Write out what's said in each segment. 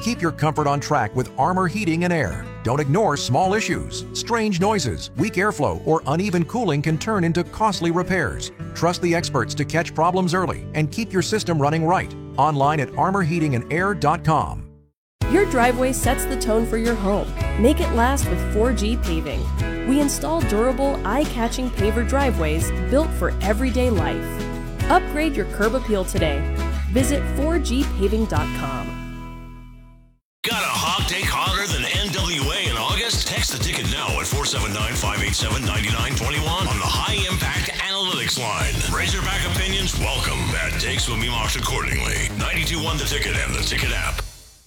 Keep your comfort on track with Armor Heating and Air. Don't ignore small issues. Strange noises, weak airflow, or uneven cooling can turn into costly repairs. Trust the experts to catch problems early and keep your system running right. Online at armorheatingandair.com. Your driveway sets the tone for your home. Make it last with 4G Paving. We install durable, eye-catching paver driveways built for everyday life. Upgrade your curb appeal today. Visit 4gpaving.com. Got a hog take hotter than NWA in August? Text the ticket now at 479-587-9921 on the High Impact Analytics line. Razorback opinions, welcome. Bad takes will be marked accordingly. 92.1 The Ticket and the Ticket app.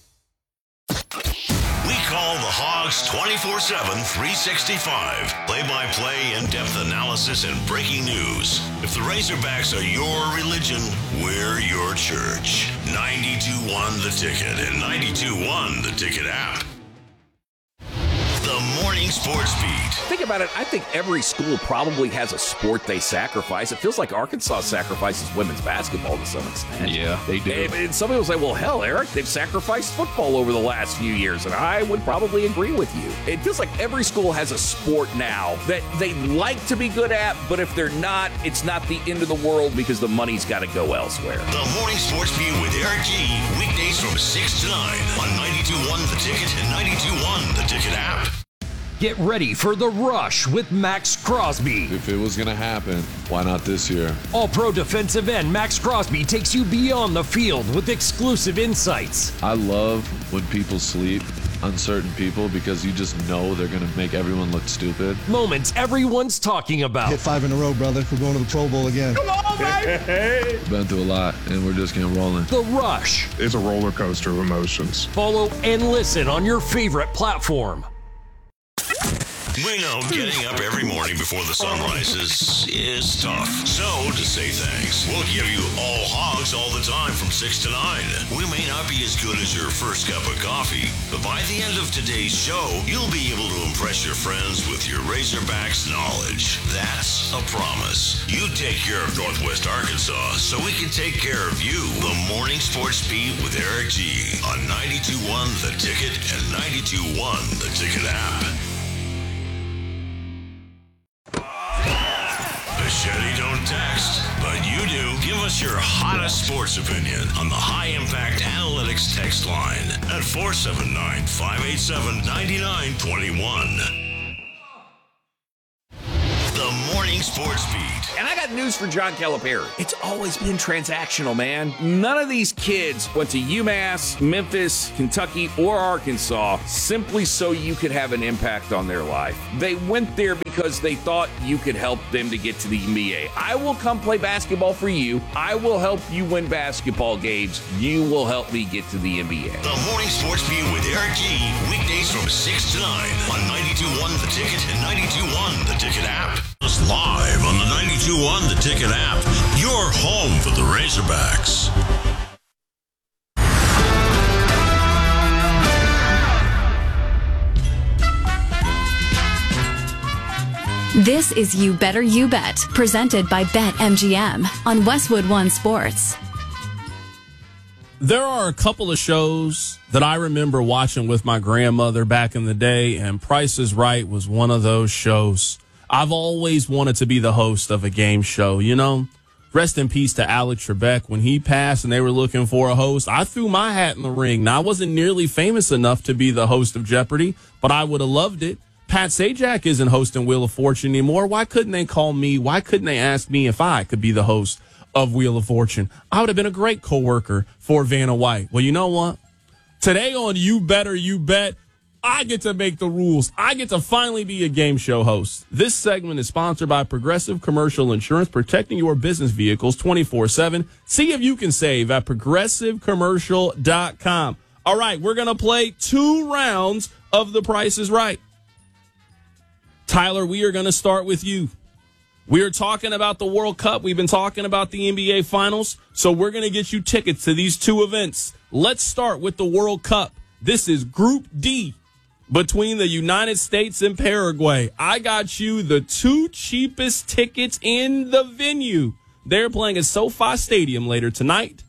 We call the Hogs 24/7, 365. Play-by-play, in-depth analysis, and breaking news. If the Razorbacks are your religion, we're your church. 92.1 The Ticket and 92.1 The Ticket app. The Morning Sports Beat. Think about it. I think every school probably has a sport they sacrifice. It feels like Arkansas sacrifices women's basketball to some extent. Yeah, they do. And some people say, well, hell, Eric, they've sacrificed football over the last few years. And I would probably agree with you. It feels like every school has a sport now that they like to be good at, but if they're not, it's not the end of the world because the money's got to go elsewhere. The Morning Sports Beat with Eric G. Weekdays from 6 to 9 on 92.1 The Ticket and 92.1 The Ticket app. Get ready for The Rush with Max Crosby. If it was going to happen, why not this year? All-pro defensive end Max Crosby takes you beyond the field with exclusive insights. I love when people sleep on certain people because you just know they're going to make everyone look stupid. Moments everyone's talking about. Hit 5 in a row, brother. We're going to the Pro Bowl again. Come on, baby! Been through a lot, and we're just getting rolling. The Rush. It's a roller coaster of emotions. Follow and listen on your favorite platform. We know getting up every morning before the sun rises is tough. So, to say thanks, we'll give you all hogs all the time from 6 to 9. We may not be as good as your first cup of coffee, but by the end of today's show, you'll be able to impress your friends with your Razorbacks knowledge. That's a promise. You take care of Northwest Arkansas so we can take care of you. The Morning Sports Beat with Eric G. on 92.1 The Ticket and 92.1 The Ticket app. Machete don't text, but you do. Give us your hottest sports opinion on the High Impact Analytics text line at 479-587-9921. The Morning Sports Beat. And I got news for John Calipari. It's always been transactional, man. None of these kids went to UMass, Memphis, Kentucky, or Arkansas simply so you could have an impact on their life. They went there because they thought you could help them to get to the NBA. I will come play basketball for you. I will help you win basketball games. You will help me get to the NBA. The Morning Sports Beat with Eric G. Weekdays from 6 to 9 on 92.1 The Ticket and 92.1 The Ticket app. Us live on the 92.1 The Ticket app. Your home for the Razorbacks. This is You Better You Bet, presented by BetMGM on Westwood One Sports. There are a couple of shows that I remember watching with my grandmother back in the day, and Price is Right was one of those shows. I've always wanted to be the host of a game show, you know? Rest in peace to Alex Trebek. When he passed and they were looking for a host, I threw my hat in the ring. Now, I wasn't nearly famous enough to be the host of Jeopardy, but I would have loved it. Pat Sajak isn't hosting Wheel of Fortune anymore. Why couldn't they call me? Why couldn't they ask me if I could be the host of Wheel of Fortune? I would have been a great coworker for Vanna White. Well, you know what? Today on You Better You Bet, I get to make the rules. I get to finally be a game show host. This segment is sponsored by Progressive Commercial Insurance, protecting your business vehicles 24/7. See if you can save at progressivecommercial.com. All right, we're going to play 2 rounds of The Price is Right. Tyler, we are going to start with you. We are talking about the World Cup. We've been talking about the NBA Finals, so we're going to get you tickets to these 2 events. Let's start with the World Cup. This is Group D between the United States and Paraguay. I got you the 2 cheapest tickets in the venue. They're playing at SoFi Stadium later tonight.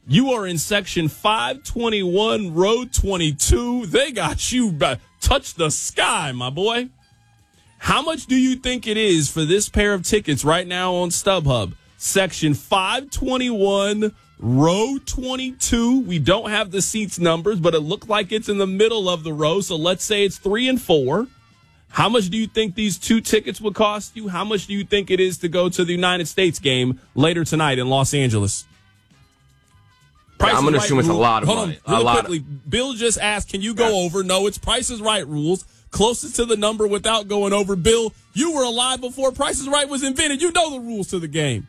You are in section 521, row 22. They got you touch the sky, my boy. How much do you think it is for this pair of tickets right now on StubHub? Section 521, row 22. We don't have the seats numbers, but it looked like it's in the middle of the row. So let's say it's 3 and 4. How much do you think these 2 tickets would cost you? How much do you think it is to go to the United States game later tonight in Los Angeles? I'm going to assume it's a lot of money. Hold on, quickly. Bill just asked, can you go over? No, it's Price is Right rules. Closest to the number without going over. Bill, you were alive before Price is Right was invented. You know the rules to the game.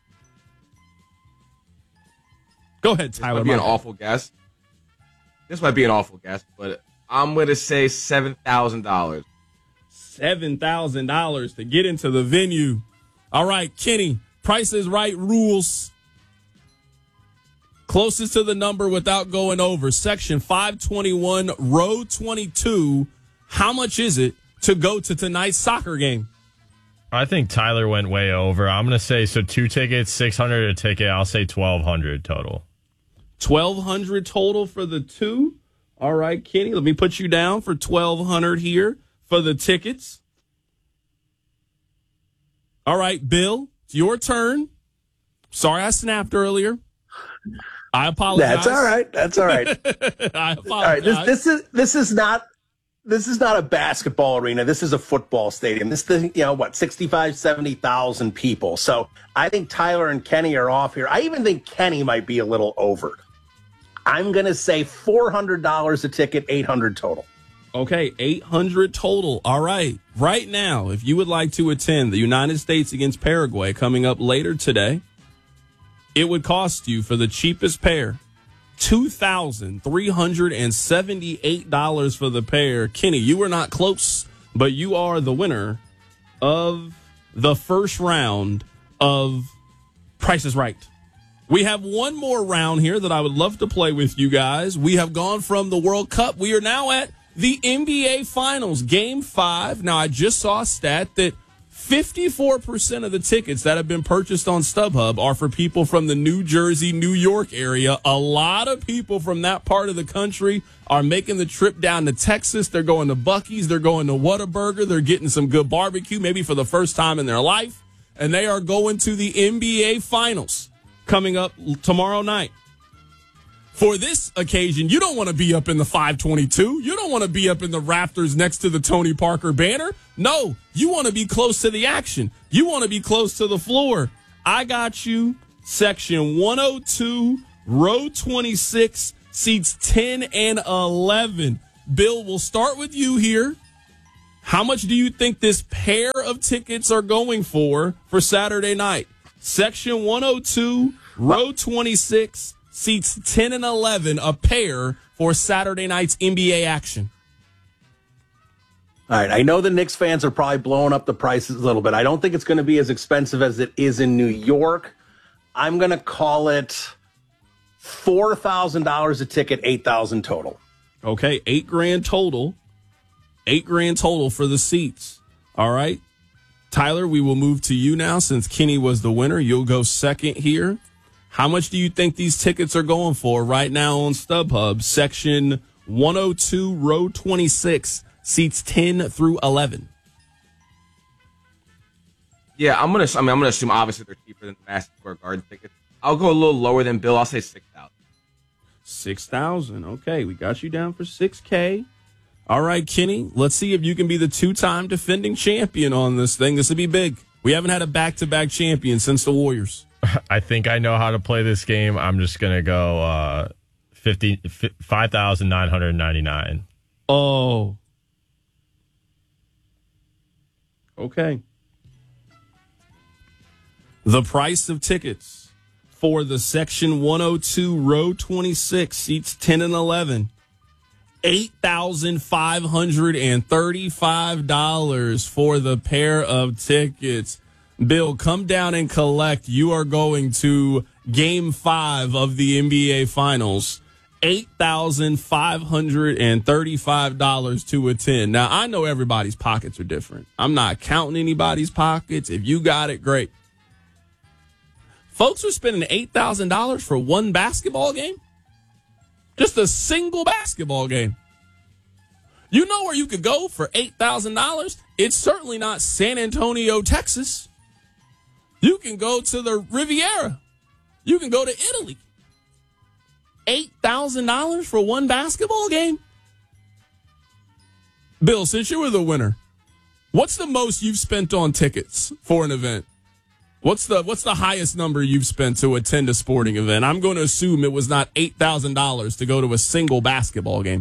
Go ahead, Tyler. This might be an awful guess. But I'm going to say $7,000. $7,000 to get into the venue. All right, Kenny, Price is Right rules. Closest to the number without going over. Section 521, row 22. How much is it to go to tonight's soccer game? I think Tyler went way over. I'm going to say, so 2 tickets, $600 a ticket. I'll say $1,200 total. $1,200 total for the 2. All right, Kenny, let me put you down for $1,200 here for the tickets. All right, Bill, it's your turn. Sorry I snapped earlier. I apologize. That's all right. I apologize. All right, this is not a basketball arena. This is a football stadium. This thing, 70,000 people. So I think Tyler and Kenny are off here. I even think Kenny might be a little over. I'm going to say $400 a ticket, $800 total. Okay, $800 total. All right. Right now, if you would like to attend the United States against Paraguay coming up later today, it would cost you for the cheapest pair, $2,378 for the pair. Kenny, you were not close, but you are the winner of the first round of Price is Right. We have one more round here that I would love to play with you guys. We have gone from the World Cup. We are now at the NBA Finals, Game 5. Now, I just saw a stat that 54% of the tickets that have been purchased on StubHub are for people from the New Jersey, New York area. A lot of people from that part of the country are making the trip down to Texas. They're going to Buc-ee's. They're going to Whataburger. They're getting some good barbecue, maybe for the first time in their life. And they are going to the NBA Finals coming up tomorrow night. For this occasion, you don't want to be up in the 522. You don't want to be up in the rafters next to the Tony Parker banner. No, you want to be close to the action. You want to be close to the floor. I got you. Section 102, row 26, seats 10 and 11. Bill, we'll start with you here. How much do you think this pair of tickets are going for Saturday night? Section 102, row 26, seats 10 and 11, a pair for Saturday night's NBA action. All right, I know the Knicks fans are probably blowing up the prices a little bit. I don't think it's going to be as expensive as it is in New York. I'm going to call it $4,000 a ticket, $8,000 total. Okay, $8,000 total. $8,000 total for the seats. All right. Tyler, we will move to you now since Kenny was the winner. You'll go second here. How much do you think these tickets are going for right now on StubHub? Section 102, row 26, seats 10 through 11. Yeah, I'm gonna assume obviously they're cheaper than the Madison Square Garden tickets. I'll go a little lower than Bill. I'll say $6,000. $6,000. Okay, we got you down for $6,000. All right, Kenny, let's see if you can be the 2-time defending champion on this thing. This would be big. We haven't had a back-to-back champion since the Warriors. I think I know how to play this game. I'm just going to go $5,999. Oh. Okay. The price of tickets for the Section 102, row 26, seats 10 and 11. $8,535 for the pair of tickets. Bill, come down and collect. You are going to Game 5 of the NBA Finals. $8,535 to attend. Now, I know everybody's pockets are different. I'm not counting anybody's pockets. If you got it, great. Folks are spending $8,000 for one basketball game? Just a single basketball game. You know where you could go for $8,000? It's certainly not San Antonio, Texas. You can go to the Riviera. You can go to Italy. $8,000 for one basketball game? Bill, since you were the winner, what's the most you've spent on tickets for an event? What's the highest number you've spent to attend a sporting event? I'm going to assume it was not $8,000 to go to a single basketball game.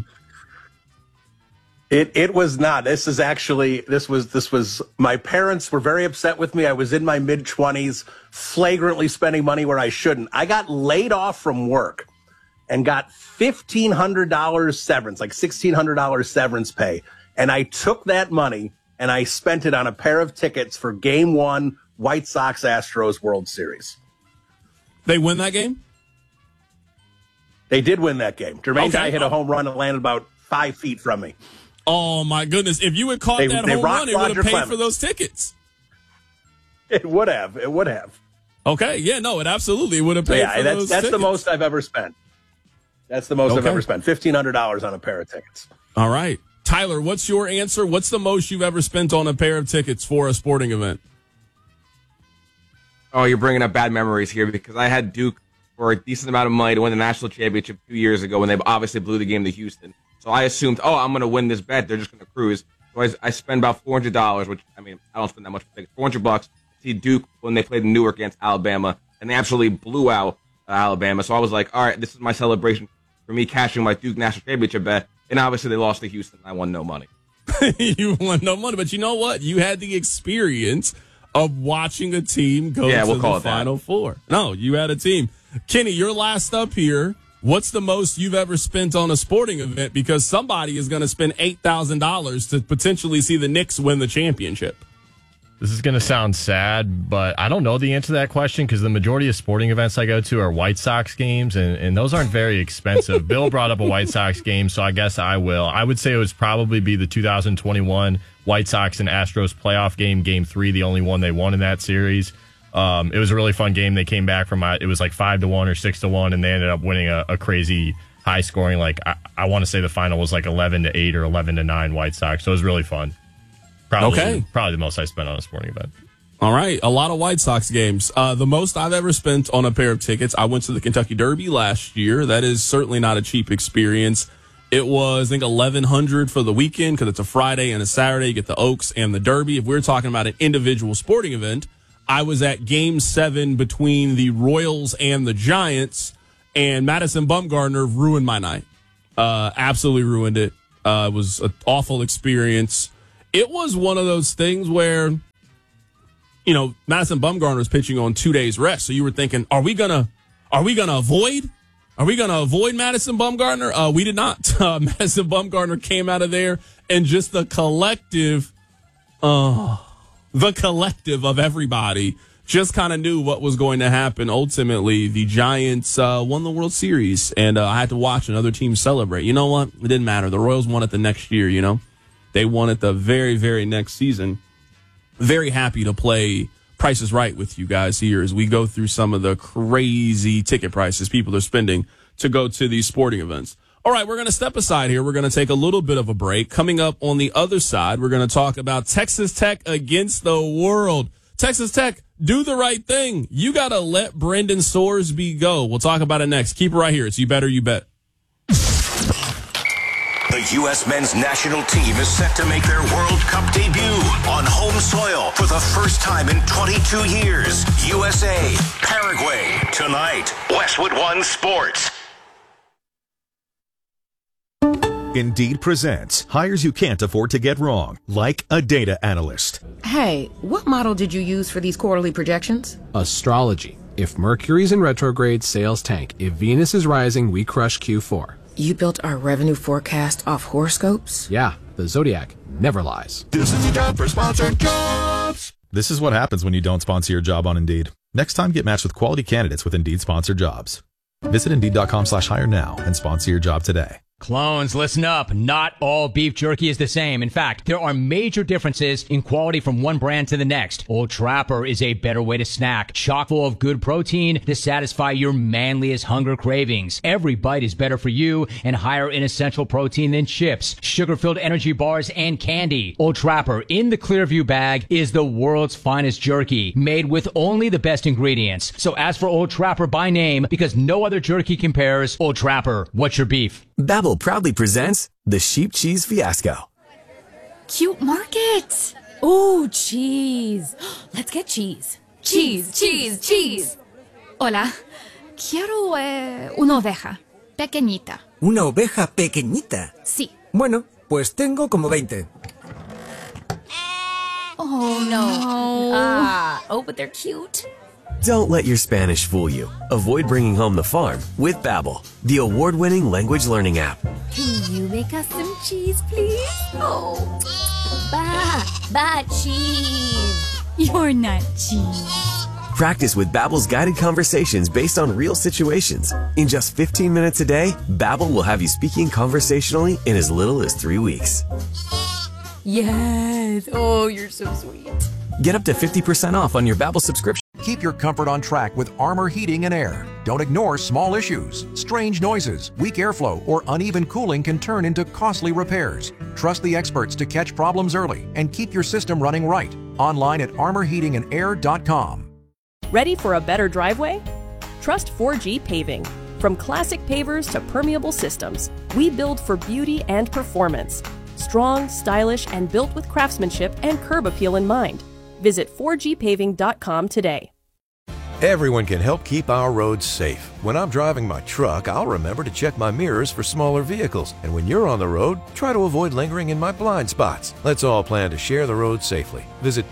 It was not. This was my parents were very upset with me. I was in my mid-20s, flagrantly spending money where I shouldn't. I got laid off from work and got $1,500 severance, like $1,600 severance pay. And I took that money and I spent it on a pair of tickets for Game 1 White Sox-Astros World Series. They win that game? They did win that game. Jermaine Dye hit a home run and landed about 5 feet from me. Oh, my goodness. If you had caught that home run, it would have paid for those tickets. It would have. It would have. Okay. Yeah, no, it absolutely would have paid for those tickets. That's the most I've ever spent. That's the most I've ever spent. $1,500 on a pair of tickets. All right. Tyler, what's your answer? What's the most you've ever spent on a pair of tickets for a sporting event? Oh, you're bringing up bad memories here because I had Duke for a decent amount of money to win the national championship 2 years ago when they obviously blew the game to Houston. So I assumed, I'm going to win this bet. They're just going to cruise. So I spend about $400, which, I mean, I don't spend that much for tickets. $400 to see Duke when they played in Newark against Alabama, and they absolutely blew out Alabama. So I was like, all right, this is my celebration for me cashing my Duke national championship bet. And obviously they lost to Houston. I won no money. You won no money, but you know what? You had the experience of watching a team go to the Final Four. No, you had a team. Kenny, you're last up here. What's the most you've ever spent on a sporting event? Because somebody is going to spend $8,000 to potentially see the Knicks win the championship. This is going to sound sad, but I don't know the answer to that question because the majority of sporting events I go to are White Sox games, and those aren't very expensive. Bill brought up a White Sox game, so I guess I will. I would say it would probably be the 2021 White Sox and Astros playoff game, Game 3, the only one they won in that series. It was a really fun game. They came back from it was like 5-1 or 6-1, and they ended up winning a crazy high scoring. Like I want to say the final was like 11-8 or 11-9 White Sox. So it was really fun. Probably the most I spent on a sporting event. All right, a lot of White Sox games. The most I've ever spent on a pair of tickets, I went to the Kentucky Derby last year. That is certainly not a cheap experience. It was, I think, $1,100 for the weekend because it's a Friday and a Saturday. You get the Oaks and the Derby. If we're talking about an individual sporting event, I was at Game 7 between the Royals and the Giants, and Madison Bumgarner ruined my night. Absolutely ruined it. It was an awful experience. It was one of those things where, Madison Bumgarner was pitching on 2 days rest. So you were thinking, are we gonna avoid Madison Bumgarner? We did not. Madison Bumgarner came out of there, and just the collective of everybody just kind of knew what was going to happen. Ultimately, the Giants won the World Series, and I had to watch another team celebrate. You know what? It didn't matter. The Royals won it the next year, They won it the very, very next season. Very happy to play Price is Right with you guys here as we go through some of the crazy ticket prices people are spending to go to these sporting events. All right, we're going to step aside here. We're going to take a little bit of a break. Coming up on the other side, we're going to talk about Texas Tech against the world. Texas Tech, do the right thing. You got to let Brendan Sorsby go. We'll talk about it next. Keep it right here. It's You Better You Bet. The U.S. men's national team is set to make their World Cup debut on home soil for the first time in 22 years. USA, Paraguay, tonight. Westwood One Sports. Indeed presents hires you can't afford to get wrong, like a data analyst. Hey, what model did you use for these quarterly projections? Astrology. If Mercury's in retrograde, sales tank. If Venus is rising, we crush Q4. You built our revenue forecast off horoscopes? Yeah, the Zodiac never lies. This is your job for sponsored jobs. This is what happens when you don't sponsor your job on Indeed. Next time, get matched with quality candidates with Indeed sponsored jobs. Visit Indeed.com/hire now and sponsor your job today. Clones, listen up. Not all beef jerky is the same. In fact, there are major differences in quality from one brand to the next. Old Trapper is a better way to snack, chock full of good protein to satisfy your manliest hunger cravings. Every bite is better for you and higher in essential protein than chips, sugar-filled energy bars, and candy. Old Trapper in the Clearview bag is the world's finest jerky, made with only the best ingredients. So ask for Old Trapper by name because no other jerky compares. Old Trapper, what's your beef? Babbel proudly presents the Sheep Cheese Fiasco. Cute market. Ooh, cheese. Let's get cheese. Cheese, cheese, cheese. Hola. Quiero una oveja. Pequeñita. ¿Una oveja pequeñita? Sí. Bueno, pues tengo como 20. Oh, no. Oh, but they're cute. Don't let your Spanish fool you. Avoid bringing home the farm with Babbel, the award-winning language learning app. Can you make us some cheese, please? Oh, cheese. You're not cheese. Practice with Babbel's guided conversations based on real situations. In just 15 minutes a day, Babbel will have you speaking conversationally in as little as 3 weeks. Yes. Oh, you're so sweet. Get up to 50% off on your Babbel subscription. Keep your comfort on track with Armor Heating and Air. Don't ignore small issues. Strange noises, weak airflow, or uneven cooling can turn into costly repairs. Trust the experts to catch problems early and keep your system running right. Online at armorheatingandair.com. Ready for a better driveway? Trust 4G Paving. From classic pavers to permeable systems, we build for beauty and performance. Strong, stylish, and built with craftsmanship and curb appeal in mind. Visit 4gpaving.com today. Everyone can help keep our roads safe. When I'm driving my truck, I'll remember to check my mirrors for smaller vehicles. And when you're on the road, try to avoid lingering in my blind spots. Let's all plan to share the road safely. Visit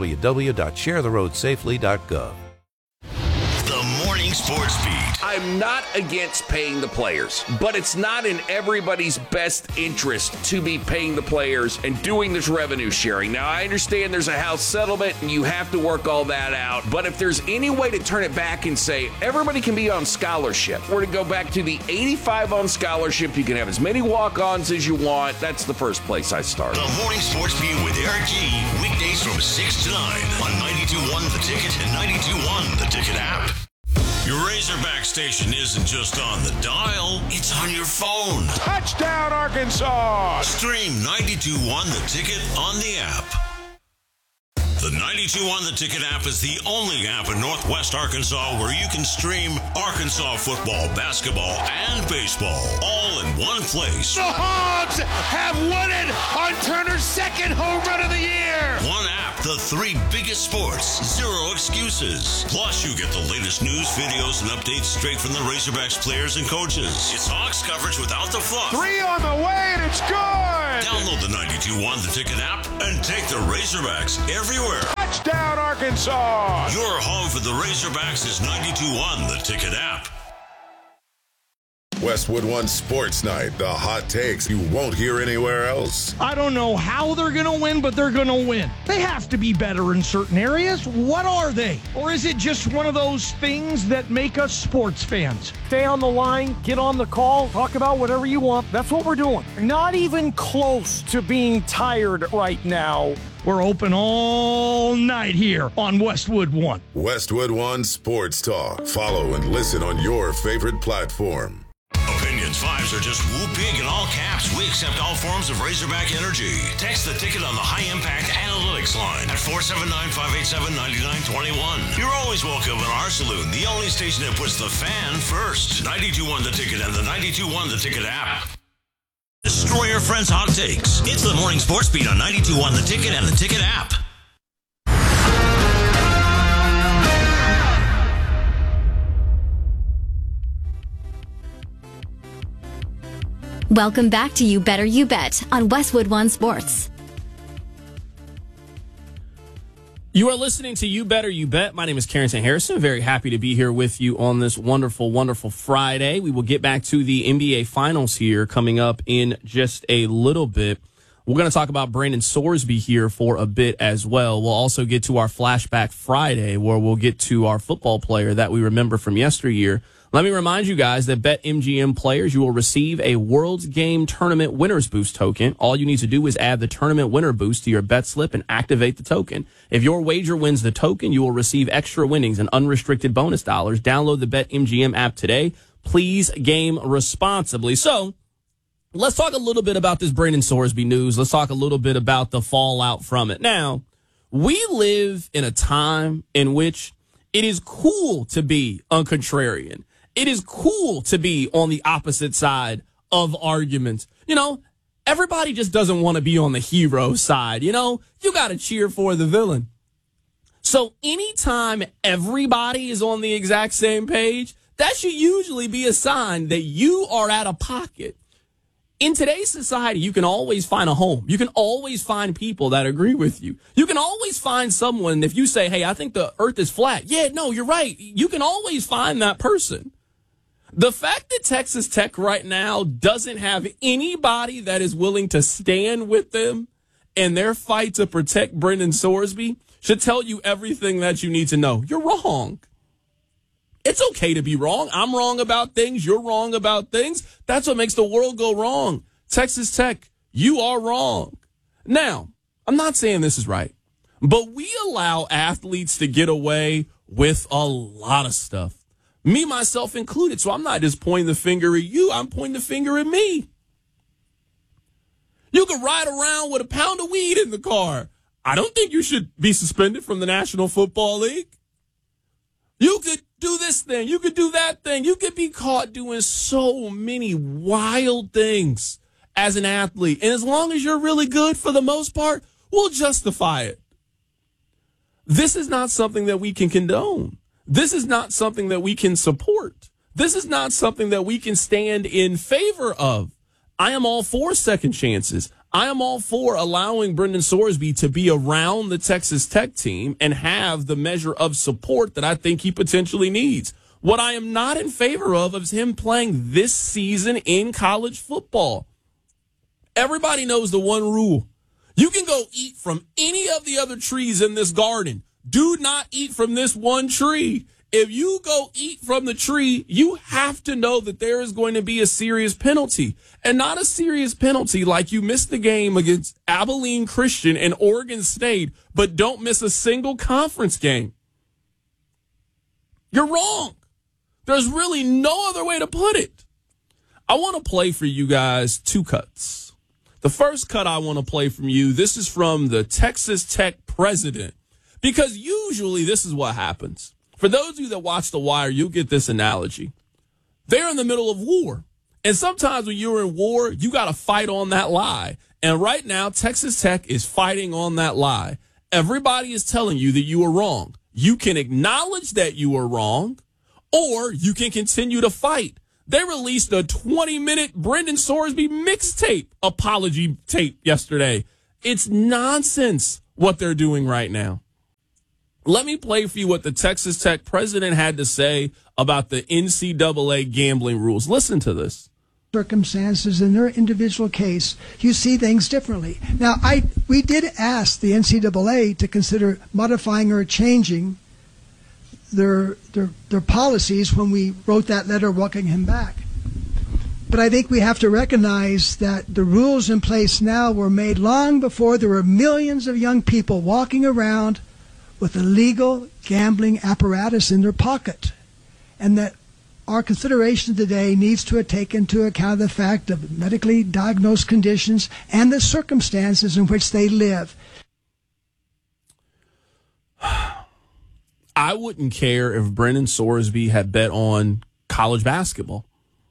www.sharetheroadsafely.gov. The Morning Sports Beat. I'm not against paying the players, but it's not in everybody's best interest to be paying the players and doing this revenue sharing. Now, I understand there's a house settlement and you have to work all that out, but if there's any way to turn it back and say everybody can be on scholarship, or to go back to the 85 on scholarship, you can have as many walk-ons as you want, that's the first place I start. The Morning Sports Beat with Eric G. Weekdays from 6 to 9 on 92.1 The Ticket and 92.1 The Ticket app. Your Razorback station isn't just on the dial, it's on your phone. Touchdown, Arkansas! Stream 92.1 The Ticket on the app. The 92.1 The Ticket app is the only app in Northwest Arkansas where you can stream Arkansas football, basketball, and baseball all in one place. The Hogs have won it on Turner's second home run of the year. One app, the three biggest sports, zero excuses. Plus, you get the latest news, videos, and updates straight from the Razorbacks players and coaches. It's Hawks coverage without the fluff. 3 on the way, and it's good. Download the 92.1 The Ticket app and take the Razorbacks everywhere. Touchdown, Arkansas! Your home for the Razorbacks is 92.1 The Ticket app. Westwood One Sports Night, the hot takes you won't hear anywhere else. I don't know how they're going to win, but they're going to win. They have to be better in certain areas. What are they? Or is it just one of those things that make us sports fans? Stay on the line, get on the call, talk about whatever you want. That's what we're doing. Not even close to being tired right now. We're open all night here on Westwood One. Westwood One Sports Talk. Follow and listen on your favorite platform. Opinions 5s are just whoop big in all caps. We accept all forms of Razorback energy. Text the ticket on the High Impact Analytics line at 479-587-9921. You're always welcome in our saloon, the only station that puts the fan first. 92.1 The Ticket and the 92.1 The Ticket app. Destroy your friends' hot takes. It's the Morning Sports Beat on 92.1 The Ticket and the Ticket app. Welcome back to You Better You Bet on Westwood One Sports. You are listening to You Better You Bet. My name is Carrington Harrison. Very happy to be here with you on this wonderful, wonderful Friday. We will get back to the NBA Finals here coming up in just a little bit. We're going to talk about Brandon Sorsby here for a bit as well. We'll also get to our Flashback Friday where we'll get to our football player that we remember from yesteryear, Let me remind you guys that BetMGM players, you will receive a World's Game Tournament Winners Boost token. All you need to do is add the Tournament Winner Boost to your bet slip and activate the token. If your wager wins the token, you will receive extra winnings and unrestricted bonus dollars. Download the BetMGM app today. Please game responsibly. So, let's talk a little bit about this Brendan Sorsby news. Let's talk a little bit about the fallout from it. Now, we live in a time in which it is cool to be a contrarian. It is cool to be on the opposite side of arguments. You know, everybody just doesn't want to be on the hero side. You know, you got to cheer for the villain. So anytime everybody is on the exact same page, that should usually be a sign that you are out of pocket. In today's society, you can always find a home. You can always find people that agree with you. You can always find someone, if you say, hey, I think the earth is flat. Yeah, no, you're right. You can always find that person. The fact that Texas Tech right now doesn't have anybody that is willing to stand with them in their fight to protect Brendan Sorsby should tell you everything that you need to know. You're wrong. It's okay to be wrong. I'm wrong about things. You're wrong about things. That's what makes the world go wrong. Texas Tech, you are wrong. Now, I'm not saying this is right, but we allow athletes to get away with a lot of stuff. Me, myself included. So I'm not just pointing the finger at you. I'm pointing the finger at me. You could ride around with a pound of weed in the car. I don't think you should be suspended from the National Football League. You could do this thing. You could do that thing. You could be caught doing so many wild things as an athlete. And as long as you're really good for the most part, we'll justify it. This is not something that we can condone. This is not something that we can support. This is not something that we can stand in favor of. I am all for second chances. I am all for allowing Brendan Sorsby to be around the Texas Tech team and have the measure of support that I think he potentially needs. What I am not in favor of is him playing this season in college football. Everybody knows the one rule. You can go eat from any of the other trees in this garden. Do not eat from this one tree. If you go eat from the tree, you have to know that there is going to be a serious penalty. And not a serious penalty like you missed the game against Abilene Christian and Oregon State, but don't miss a single conference game. You're wrong. There's really no other way to put it. I want to play for you guys two cuts. The first cut I want to play from you, this is from the Texas Tech president, because usually this is what happens. For those of you that watch The Wire, you'll get this analogy. They're in the middle of war. And sometimes when you're in war, you got to fight on that lie. And right now, Texas Tech is fighting on that lie. Everybody is telling you that you are wrong. You can acknowledge that you are wrong, or you can continue to fight. They released a 20-minute Brendan Sorsby mixtape apology tape yesterday. It's nonsense what they're doing right now. Let me play for you what the Texas Tech president had to say about the NCAA gambling rules. Listen to this. Circumstances in their individual case, you see things differently. Now, we did ask the NCAA to consider modifying or changing their policies when we wrote that letter welcoming him back. But I think we have to recognize that the rules in place now were made long before there were millions of young people walking around with a legal gambling apparatus in their pocket, and that our consideration today needs to take into account the fact of medically diagnosed conditions and the circumstances in which they live. I wouldn't care if Brendan Sorsby had bet on college basketball.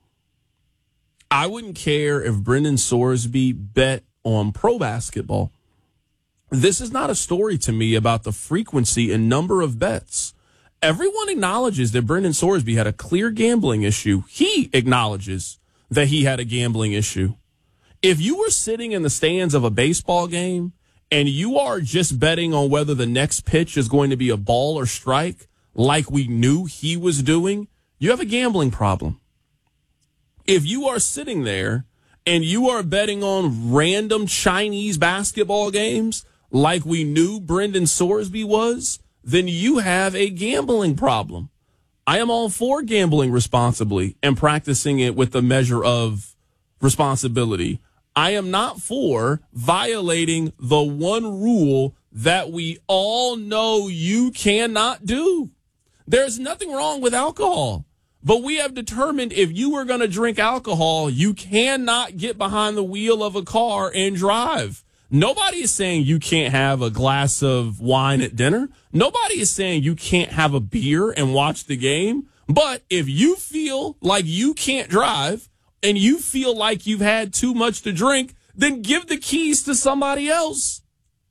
I wouldn't care if Brendan Sorsby bet on pro basketball. This is not a story to me about the frequency and number of bets. Everyone acknowledges that Brendan Sorsby had a clear gambling issue. He acknowledges that he had a gambling issue. If you were sitting in the stands of a baseball game and you are just betting on whether the next pitch is going to be a ball or strike, like we knew he was doing, you have a gambling problem. If you are sitting there and you are betting on random Chinese basketball games, like we knew Brendan Sorsby was, then you have a gambling problem. I am all for gambling responsibly and practicing it with a measure of responsibility. I am not for violating the one rule that we all know you cannot do. There's nothing wrong with alcohol, but we have determined if you are going to drink alcohol, you cannot get behind the wheel of a car and drive. Nobody is saying you can't have a glass of wine at dinner. Nobody is saying you can't have a beer and watch the game. But if you feel like you can't drive and you feel like you've had too much to drink, then give the keys to somebody else.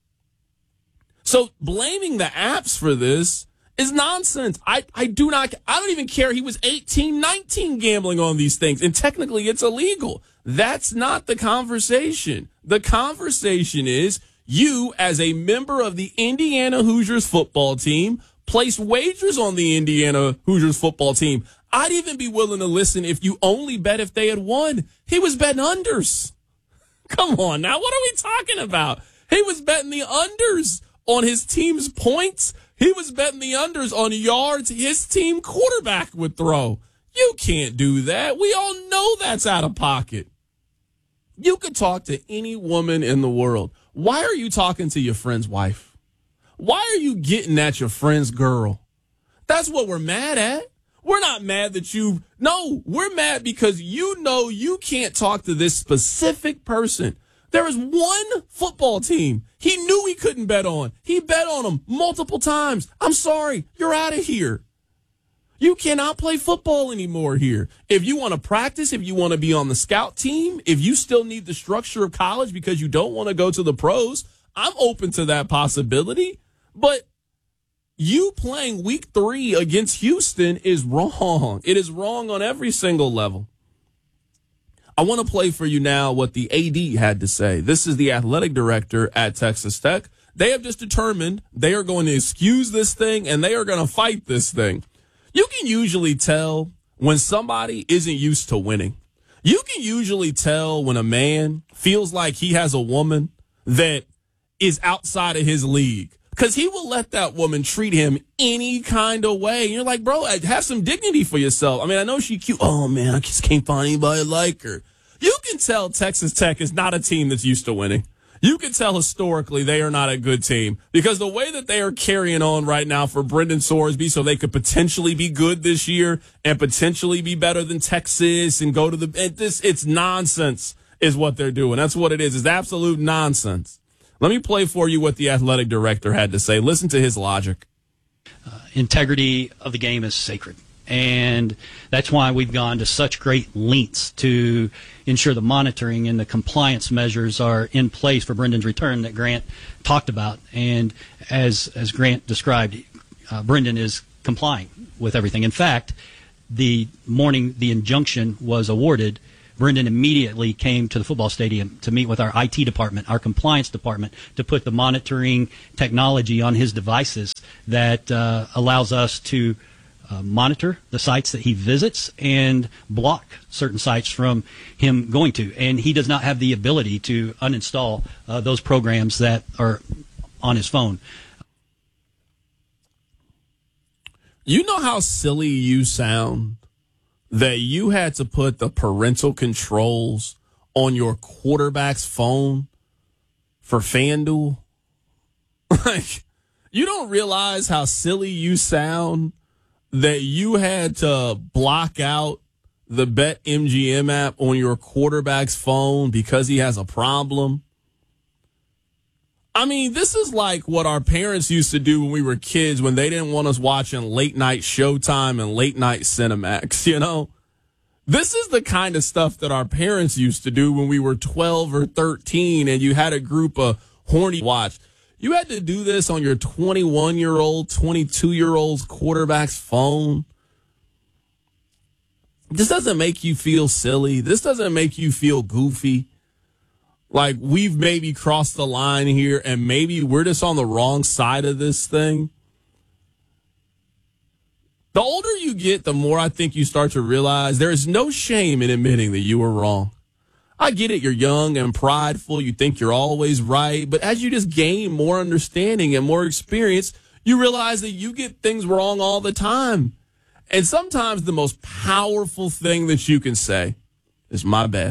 So blaming the apps for this is nonsense. I don't even care. He was 18, 19 gambling on these things, and technically it's illegal. That's not the conversation. The conversation is you, as a member of the Indiana Hoosiers football team, place wagers on the Indiana Hoosiers football team. I'd even be willing to listen if you only bet if they had won. He was betting unders. Come on now, what are we talking about? He was betting the unders on his team's points. He was betting the unders on yards his team quarterback would throw. You can't do that. We all know that's out of pocket. You could talk to any woman in the world. Why are you talking to your friend's wife? Why are you getting at your friend's girl? That's what we're mad at. We're not mad that we're mad because you know you can't talk to this specific person. There is one football team he knew he couldn't bet on. He bet on them multiple times. I'm sorry, you're out of here. You cannot play football anymore here. If you want to practice, if you want to be on the scout team, if you still need the structure of college because you don't want to go to the pros, I'm open to that possibility. But you playing week 3 against Houston is wrong. It is wrong on every single level. I want to play for you now what the AD had to say. This is the athletic director at Texas Tech. They have just determined they are going to excuse this thing and they are going to fight this thing. You can usually tell when somebody isn't used to winning. You can usually tell when a man feels like he has a woman that is outside of his league because he will let that woman treat him any kind of way. And you're like, bro, have some dignity for yourself. I mean, I know she's cute. Oh, man, I just can't find anybody like her. You can tell Texas Tech is not a team that's used to winning. You can tell historically they are not a good team because the way that they are carrying on right now for Brendan Sorsby so they could potentially be good this year and potentially be better than Texas and go to it's nonsense is what they're doing. That's what it is. It's absolute nonsense. Let me play for you what the athletic director had to say. Listen to his logic. Integrity of the game is sacred. And that's why we've gone to such great lengths to ensure the monitoring and the compliance measures are in place for Brendan's return that Grant talked about. And as Grant described, Brendan is complying with everything. In fact, the morning the injunction was awarded, Brendan immediately came to the football stadium to meet with our IT department, our compliance department, to put the monitoring technology on his devices that allows us to monitor the sites that he visits and block certain sites from him going to. And he does not have the ability to uninstall those programs that are on his phone. You know how silly you sound that you had to put the parental controls on your quarterback's phone for FanDuel? Like, you don't realize how silly you sound that you had to block out the BetMGM app on your quarterback's phone because he has a problem? I mean, this is like what our parents used to do when we were kids when they didn't want us watching late night Showtime and late night Cinemax, you know? This is the kind of stuff that our parents used to do when we were 12 or 13 and you had a group of horny watch. You had to do this on your 21-year-old, 22-year-old's quarterback's phone. This doesn't make you feel silly. This doesn't make you feel goofy. Like we've maybe crossed the line here and maybe we're just on the wrong side of this thing. The older you get, the more I think you start to realize there is no shame in admitting that you were wrong. I get it. You're young and prideful. You think you're always right. But as you just gain more understanding and more experience, you realize that you get things wrong all the time. And sometimes the most powerful thing that you can say is my bad.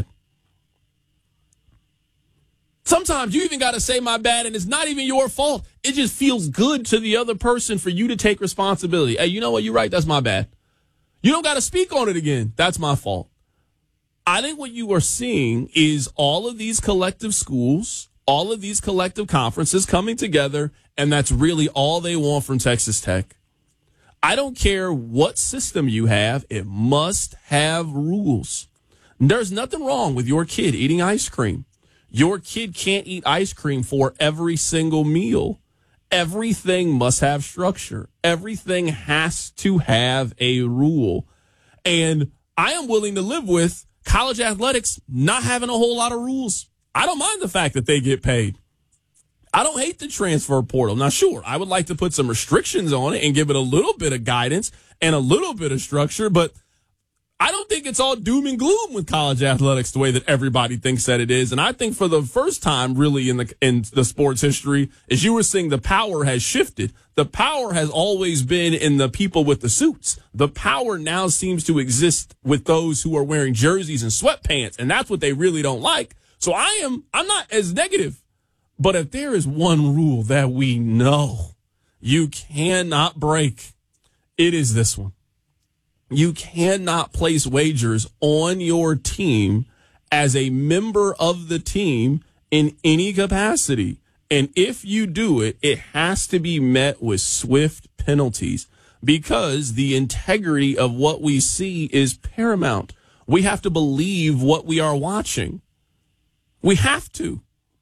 Sometimes you even got to say my bad, and it's not even your fault. It just feels good to the other person for you to take responsibility. Hey, you know what? You're right. That's my bad. You don't got to speak on it again. That's my fault. I think what you are seeing is all of these collective schools, all of these collective conferences coming together, and that's really all they want from Texas Tech. I don't care what system you have. It must have rules. There's nothing wrong with your kid eating ice cream. Your kid can't eat ice cream for every single meal. Everything must have structure. Everything has to have a rule. And I am willing to live with college athletics not having a whole lot of rules. I don't mind the fact that they get paid. I don't hate the transfer portal. Now, sure, I would like to put some restrictions on it and give it a little bit of guidance and a little bit of structure, but I don't think it's all doom and gloom with college athletics the way that everybody thinks that it is. And I think for the first time really in the sports history, as you were saying, the power has shifted. The power has always been in the people with the suits. The power now seems to exist with those who are wearing jerseys and sweatpants, and that's what they really don't like. So I'm not as negative. But if there is one rule that we know you cannot break, it is this one. You cannot place wagers on your team as a member of the team in any capacity. And if you do it, it has to be met with swift penalties because the integrity of what we see is paramount. We have to believe what we are watching. We have to.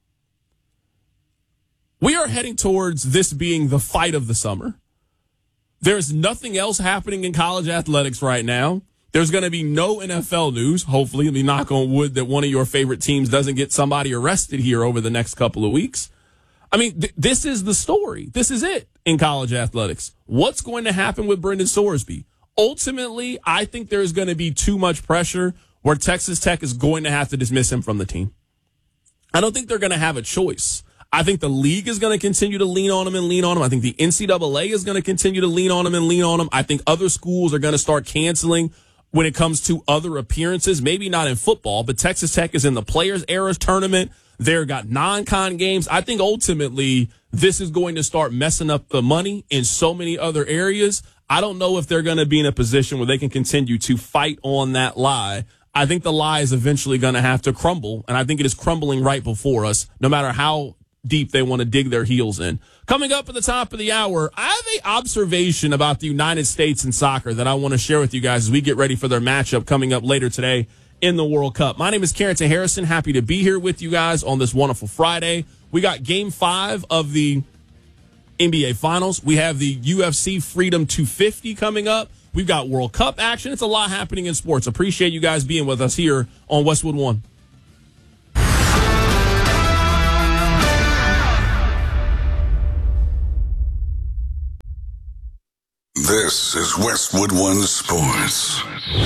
We are heading towards this being the fight of the summer. There's nothing else happening in college athletics right now. There's going to be no NFL news. Hopefully, let me knock on wood that one of your favorite teams doesn't get somebody arrested here over the next couple of weeks. I mean, this is the story. This is it in college athletics. What's going to happen with Brendan Sorsby? Ultimately, I think there's going to be too much pressure where Texas Tech is going to have to dismiss him from the team. I don't think they're going to have a choice. I think the league is going to continue to lean on him and lean on him. I think the NCAA is going to continue to lean on him and lean on him. I think other schools are going to start canceling when it comes to other appearances, maybe not in football, but Texas Tech is in the Players Era tournament. They've got non-con games. I think ultimately this is going to start messing up the money in so many other areas. I don't know if they're going to be in a position where they can continue to fight on that lie. I think the lie is eventually going to have to crumble, and I think it is crumbling right before us, no matter how deep they want to dig their heels in. Coming up at the top of the hour, I have an observation about the United States in soccer that I want to share with you guys as we get ready for their matchup coming up later today in the World Cup. My name is Carrington Harrison. Happy to be here with you guys on this wonderful Friday. We got Game 5 of the NBA Finals. We have the UFC Freedom 250 coming up. We've got World Cup action. It's a lot happening in sports. Appreciate you guys being with us here on Westwood One. This is Westwood One Sports.